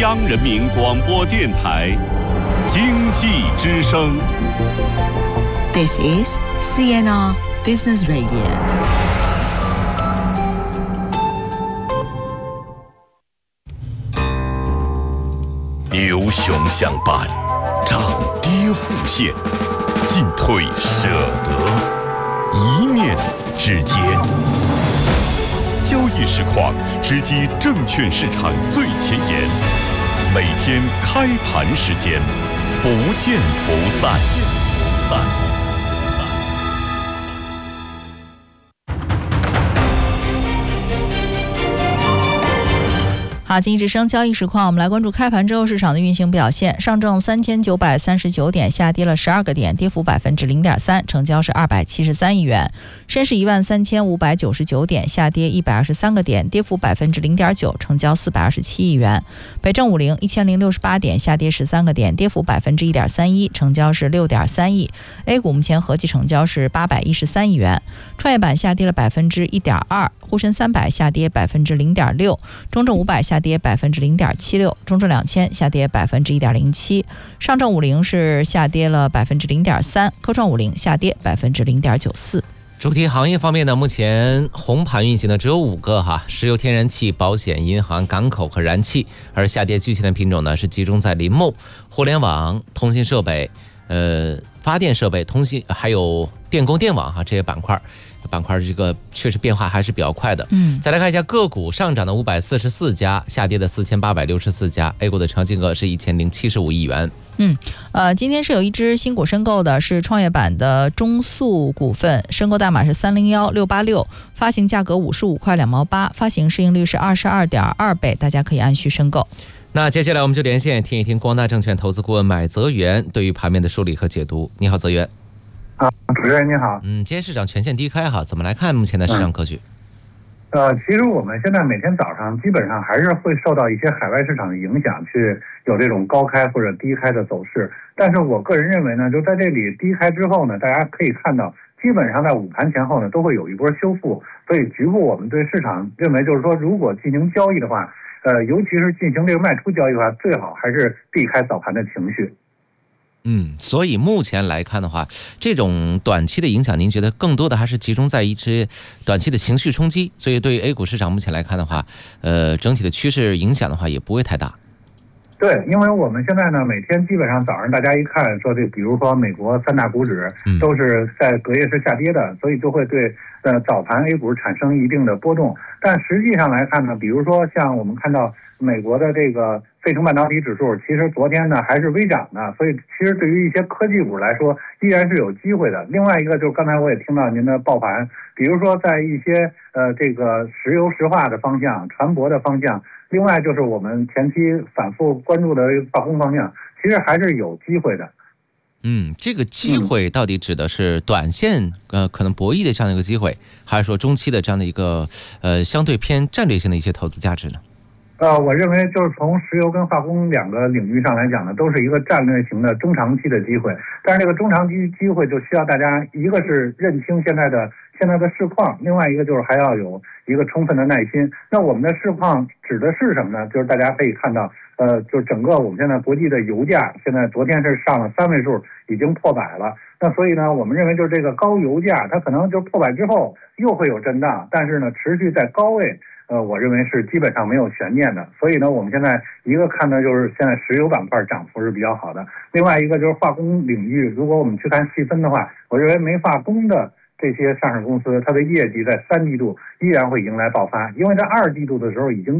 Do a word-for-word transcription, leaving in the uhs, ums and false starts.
央人民广播电台经济之声。 This is C N R Business Radio。 牛熊相伴，涨跌互现，进退舍得，一念之间。交易实况直击证券市场最前沿，每天开盘时间，不见不散。不散。 好，经济之声交易实况，我们来关注开盘之后市场的运行表现。上证三千九百三十九点，下跌了十二个点，跌幅百分之零点三，成交是二百七十三亿元。深市一万三千五百九十九点，下跌一百二十三个点，跌幅百分之零点九，成交四百二十七亿元。北证五零一千零六十八点，下跌十三个点，跌幅百分之一点三一，成交是六点三亿。A 股目前合计成交是八百一十三亿元。创业板下跌了百分之一点二，沪深三百下跌百分之零点六，中证五百下跌百分之零点七六，中证两千下跌百分之一点零七，上证五零是下跌了百分之零点三，科创五零下跌百分之零点九四。 主题行业方面呢，目前红盘运行的只有五个哈，石油、天然气、保险、银行、港口和燃气，而下跌居前的品种呢是集中在林木、互联网、通信设备、呃发电设备、通信还有电工电网哈这些板块。板块这个确实变化还是比较快的。嗯，再来看一下个股，上涨的五百四十四家，下跌的四千八百六十四家 ，A 股的成交金额是一千零七十五亿元。 嗯，呃，今天是有一只新股申购的，是创业板的中速股份，申购代码是三零幺六八六，发行价格五十五块两毛八，发行市盈率是二十二点二倍，大家可以按需申购。 那接下来我们就连线听一听光大证券投资顾问买泽元对于盘面的梳理和解读。你好，泽元。 啊，主持人你好。 嗯，今天市场全线低开哈，怎么来看目前的市场格局？ 嗯、呃，其实我们现在每天早上基本上还是会受到一些海外市场的影响，去有这种高开或者低开的走势。但是我个人认为呢，就在这里低开之后呢，大家可以看到，基本上在午盘前后呢，都会有一波修复。所以局部我们对市场认为，就是说，如果进行交易的话，呃，尤其是进行这个卖出交易的话，最好还是避开早盘的情绪。 嗯，所以目前来看的话，这种短期的影响，您觉得更多的还是集中在一些短期的情绪冲击，所以对于 A 股市场目前来看的话，呃，整体的趋势影响的话也不会太大。 对，因为我们现在呢，每天基本上早上大家一看说这，比如说美国三大股指都是在隔夜是下跌的，所以就会对呃早盘 A 股产生一定的波动。但实际上来看呢，比如说像我们看到美国的这个费城半导体指数，其实昨天呢还是微涨的，所以其实对于一些科技股来说，依然是有机会的。另外一个就是刚才我也听到您的报盘，比如说在一些呃这个石油石化的方向、船舶的方向。另外就是我们前期反复关注的化工方向，其实还是有机会的。 嗯，这个机会到底指的是短线呃可能博弈的这样的一个机会，还是说中期的这样的一个呃相对偏战略性的一些投资价值呢？ 呃，我认为就是从石油跟化工两个领域上来讲呢，都是一个战略型的中长期的机会。但是这个中长期机会就需要大家，一个是认清现在的现在的市况，另外一个就是还要有一个充分的耐心。那我们的市况指的是什么呢？就是大家可以看到，呃，就是整个我们现在国际的油价，现在昨天是上了三位数，已经破百了。那所以呢，我们认为就是这个高油价，它可能就破百之后又会有震荡，但是呢，持续在高位。呃，我认为是基本上没有悬念的，所以呢，我们现在一个看的就是现在石油板块涨幅是比较好的，另外一个就是化工领域，如果我们去看细分的话，我认为煤化工的这些上市公司，它的业绩在三季度依然会迎来爆发，因为在二季度的时候已经